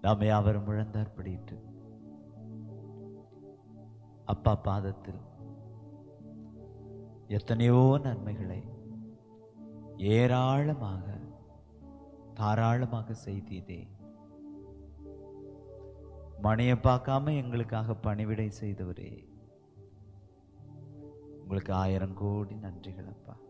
நாமே அவர் முழந்தார்படியிட்டு அப்பா பாதத்தில் எத்தனையோ நன்மைகளை ஏராளமாக தாராளமாக செய்தீரே. மணியை பார்க்காம எங்களுக்காக பணிவிடை செய்தவரே, உங்களுக்கு 1000 கோடி நன்றிகள் அப்பா.